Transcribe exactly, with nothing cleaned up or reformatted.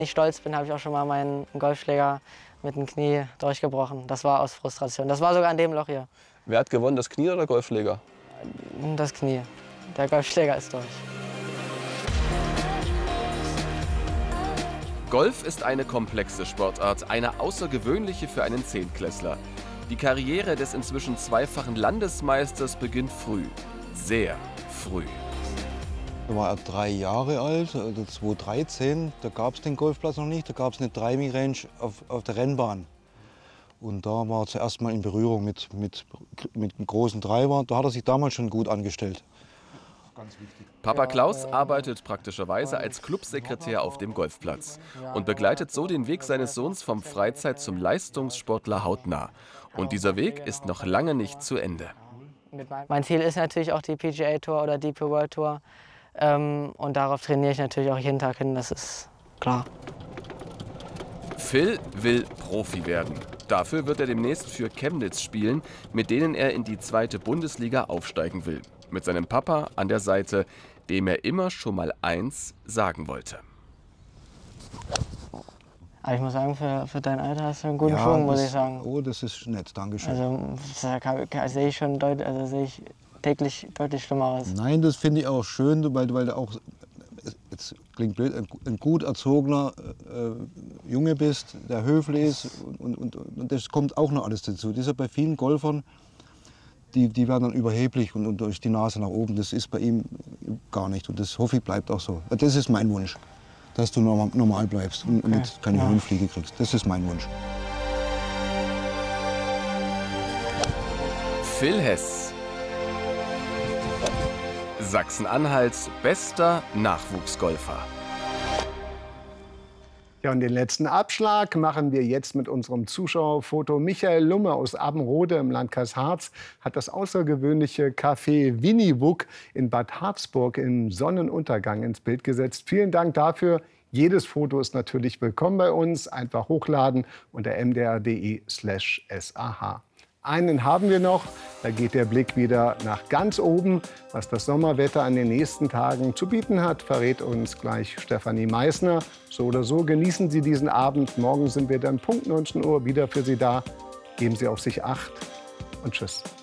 ich stolz bin, habe ich auch schon mal meinen Golfschläger mit dem Knie durchgebrochen. Das war aus Frustration. Das war sogar an dem Loch hier. Wer hat gewonnen, das Knie oder der Golfschläger? Das Knie. Der Golfschläger ist durch. Golf ist eine komplexe Sportart, eine außergewöhnliche für einen Zehntklässler. Die Karriere des inzwischen zweifachen Landesmeisters beginnt früh, sehr früh. Da war er drei Jahre alt, also zweitausenddreizehn. Da gab es den Golfplatz noch nicht, da gab es eine Driving-Range auf, auf der Rennbahn. Und da war er zuerst mal in Berührung mit, mit, mit einem großen Driver. Da hat er sich damals schon gut angestellt. Ganz wichtig. Papa Klaus arbeitet praktischerweise als Clubsekretär auf dem Golfplatz und begleitet so den Weg seines Sohns vom Freizeit- zum Leistungssportler hautnah. Und dieser Weg ist noch lange nicht zu Ende. Mein Ziel ist natürlich auch die P G A Tour oder D P World Tour. Ähm, und darauf trainiere ich natürlich auch jeden Tag hin, das ist klar. Phil will Profi werden. Dafür wird er demnächst für Chemnitz spielen, mit denen er in die zweite Bundesliga aufsteigen will. Mit seinem Papa an der Seite, dem er immer schon mal eins sagen wollte. Aber ich muss sagen, für, für dein Alter hast du einen guten Ja, Schwung, muss das, ich sagen. Oh, das ist nett, danke schön. Also das sehe ich schon deut, also sehe ich täglich deutlich schlimmer aus. Nein, das finde ich auch schön, weil, weil du auch, jetzt klingt blöd, ein, ein gut erzogener äh, Junge bist, der höflich ist. Und, und, und das kommt auch noch alles dazu. Das ist ja bei vielen Golfern, die, die werden dann überheblich und, und durch die Nase nach oben. Das ist bei ihm gar nicht. Und das hoffe ich, bleibt auch so. Das ist mein Wunsch, dass du normal, normal bleibst und okay. nicht keine ja. Höhenfliege kriegst. Das ist mein Wunsch. Phil Hess, Sachsen-Anhalts bester Nachwuchsgolfer. Ja, und den letzten Abschlag machen wir jetzt mit unserem Zuschauerfoto. Michael Lumme aus Abenrode im Landkreis Harz hat das außergewöhnliche Café Winniwuk in Bad Harzburg im Sonnenuntergang ins Bild gesetzt. Vielen Dank dafür. Jedes Foto ist natürlich willkommen bei uns. Einfach hochladen unter m d r punkt d e slash s a h. Einen haben wir noch, da geht der Blick wieder nach ganz oben. Was das Sommerwetter an den nächsten Tagen zu bieten hat, verrät uns gleich Stefanie Meissner. So oder so genießen Sie diesen Abend. Morgen sind wir dann Punkt neunzehn Uhr wieder für Sie da. Geben Sie auf sich Acht und tschüss.